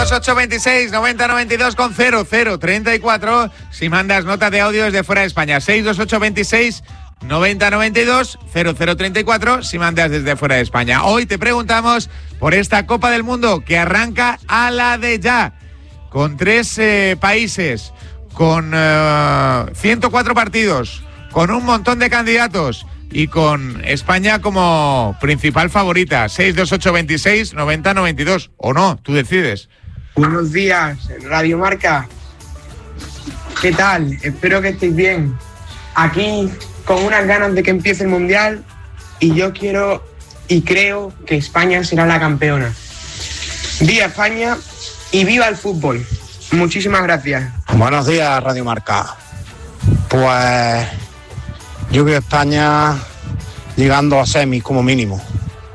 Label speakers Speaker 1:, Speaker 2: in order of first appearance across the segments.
Speaker 1: 826 90 92 con 0034 si mandas nota de audio desde fuera de España. 62826 90 92 0034 si mandas desde fuera de España. Hoy te preguntamos por esta Copa del Mundo que arranca a la de ya, con 3 países, con 104 partidos, con un montón de candidatos y con España como principal favorita. 62826 90 92 o no, tú decides.
Speaker 2: Buenos días, Radio Marca. ¿Qué tal? Espero que estéis bien. Aquí con unas ganas de que empiece el Mundial y yo quiero y creo que España será la campeona. ¡Viva España y viva el fútbol! Muchísimas gracias.
Speaker 3: Buenos días, Radio Marca. Pues yo veo España llegando a semis como mínimo,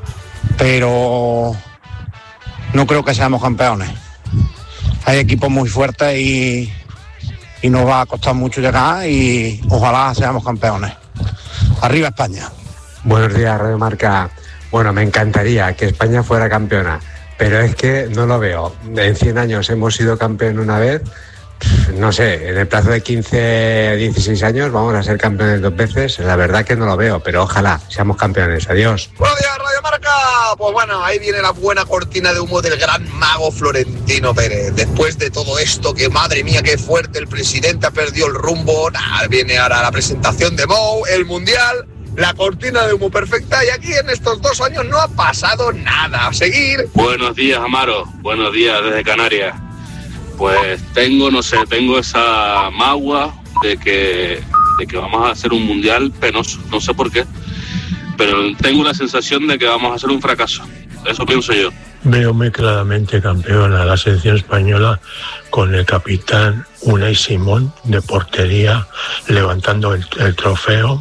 Speaker 3: pero no creo que seamos campeones. Hay equipos muy fuertes y nos va a costar mucho llegar y ojalá seamos campeones. Arriba España.
Speaker 4: Buenos días, Radio Marca. Bueno, me encantaría que España fuera campeona, pero es que no lo veo. En 100 años hemos sido campeón una vez. No sé, en el plazo de 15 a 16 años vamos a ser campeones 2 veces. La verdad que no lo veo, pero ojalá seamos campeones. Adiós.
Speaker 5: Buenos días, Radio Marca. Pues bueno, ahí viene la buena cortina de humo del gran mago Florentino Pérez. Después de todo esto, que madre mía, qué fuerte, el presidente ha perdido el rumbo. Viene ahora la presentación de Mou, el Mundial, la cortina de humo perfecta, y aquí en estos 2 años no ha pasado nada. A seguir.
Speaker 6: Buenos días, Amaro. Buenos días desde Canarias. Pues tengo esa magua de que vamos a hacer un mundial penoso, no sé por qué, pero tengo la sensación de que vamos a hacer un fracaso, eso pienso yo.
Speaker 7: Veo muy claramente campeona la selección española con el capitán Unai Simón de portería levantando el trofeo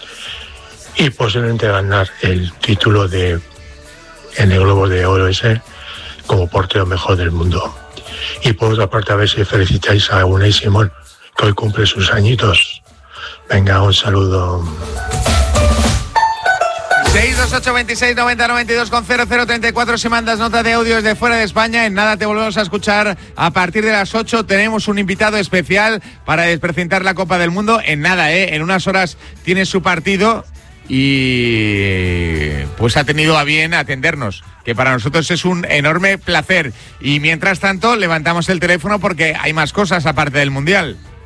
Speaker 7: y posiblemente ganar el título en el Globo de Oro ese como portero mejor del mundo. Y por otra parte, a ver si felicitáis a Unai Simón, que hoy cumple sus añitos. Venga, un saludo.
Speaker 1: 62826 90 92 con 0034 si mandas nota de audio desde fuera de España. En nada te volvemos a escuchar a partir de las 8. Tenemos un invitado especial para desprecintar la Copa del Mundo. En nada, en unas horas tiene su partido y pues ha tenido a bien atendernos, que para nosotros es un enorme placer. Y mientras tanto levantamos el teléfono porque hay más cosas aparte del Mundial.